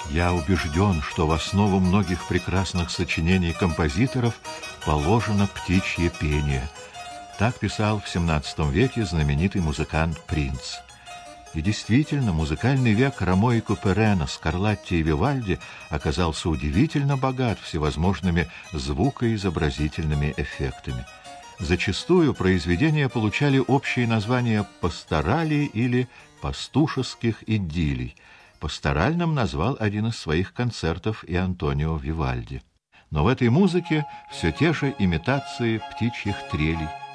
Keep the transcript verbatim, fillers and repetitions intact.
Я убежден, что в основу многих прекрасных сочинений композиторов положено птичье пение. Так писал в семнадцатом веке знаменитый музыкант Принц. И действительно, музыкальный век Рамо и Куперена, Скарлатти и Вивальди оказался удивительно богат всевозможными звукоизобразительными эффектами. Зачастую произведения получали общие названия пасторалей или пастушеских идиллий. Пасторальным назвал один из своих концертов и Антонио Вивальди. Но в этой музыке все те же имитации птичьих трелей,